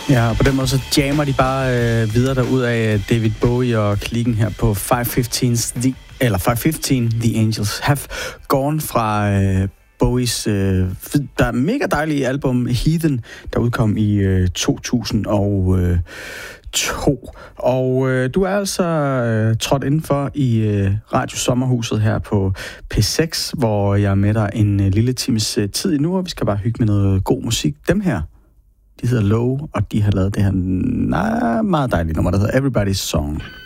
Ja, og på den måde så jammer de bare videre derud af David Bowie og klikken her på 515 The Angels Have Gone fra Bowies der er mega dejlige album Heathen, der udkom i 2002. Og du er altså trådt indenfor i Radio Sommerhuset her på P6, hvor jeg er med dig en lille times tid endnu, og vi skal bare hygge med noget god musik. Dem her, de hedder Low, og de har lavet det her meget dejlige nummer, der hedder Everybody's Song.